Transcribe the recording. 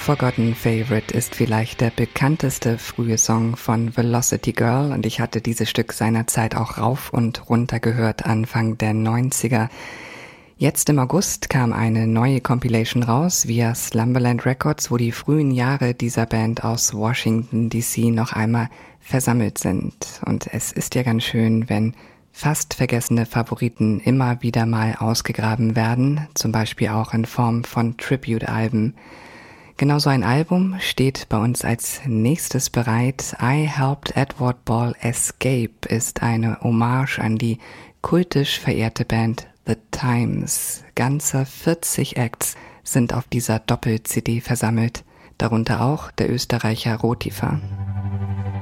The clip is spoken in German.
Forgotten Favorite ist vielleicht der bekannteste frühe Song von Velocity Girl und ich hatte dieses Stück seinerzeit auch rauf und runter gehört, Anfang der 90er. Jetzt im August kam eine neue Compilation raus via Slumberland Records, wo die frühen Jahre dieser Band aus Washington DC noch einmal versammelt sind. Und es ist ja ganz schön, wenn fast vergessene Favoriten immer wieder mal ausgegraben werden, zum Beispiel auch in Form von Tribute-Alben. Genau so ein Album steht bei uns als nächstes bereit. I Helped Edward Ball Escape ist eine Hommage an die kultisch verehrte Band The Times. Ganze 40 Acts sind auf dieser Doppel-CD versammelt, darunter auch der Österreicher Rotifer.